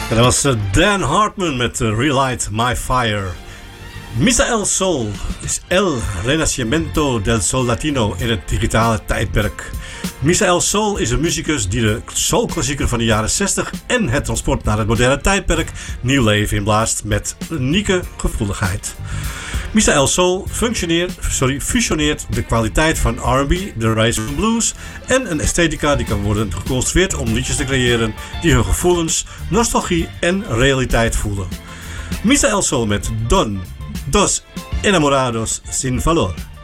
En dat was Dan Hartman met Relight My Fire. Misael Sol is El Renacimiento del Sol Latino in het digitale tijdperk. Misael Sol is een muzikus die de soulklassieker van de jaren 60 en het transport naar het moderne tijdperk nieuw leven inblaast met unieke gevoeligheid. Misael Sol fusioneert de kwaliteit van R&B, de rise van blues en een esthetica die kan worden geconstrueerd om liedjes te creëren die hun gevoelens, nostalgie en realiteit voelen. Misael Sol met Dos Enamorados Sin Valor.